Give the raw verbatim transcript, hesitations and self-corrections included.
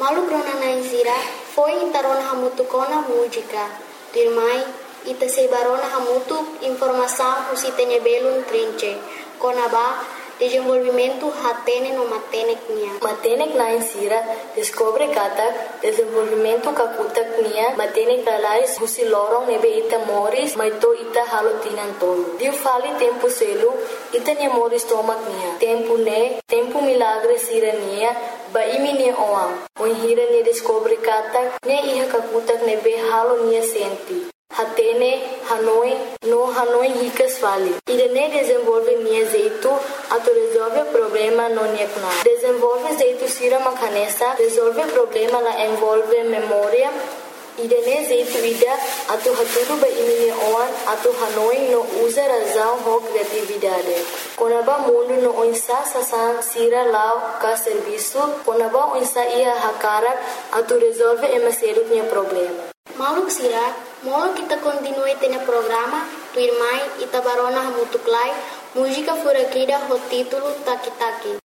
Malu grona na insira, foi intarona hamutu kona música. Dirmai, ita sebarona hamutu informação usitenya belun trinche. Kona ba, desenvolvimento hatene no matenek nia. Matenek na insira, descobre kata, desenvolvimento kakutak nia, matenek lalais husi lorong nebe ita moris, maito ita halotinan tolo. Diu fali tempo selu, ita nia moris tomak nia. Tempo ne, tempo milagre sira nia, ba imi nia oam. Moihira nia descobre kata, nia iha kakutak nebe halo nia senti. Hatene, Hanoi, no Hanoi ricas fali. Irene desenvolve nia zeito, ato resolve problema no niepna. Desenvolve zeito sira makanesa, resolve problema la envolve memória. Irene zeito ida, ato haturu ba imini oan, ato Hanoi no usa razão ho criatividade. Konaba mundo no oinsa sasan sira lao ka serviço, konaba oinsa ia hakarak, ato resolve emaseruk nia problema. Maluk sira, molo kita continue tene programa, tu irmai ita barona hamutuklai, música furakida ho título Taki Taki.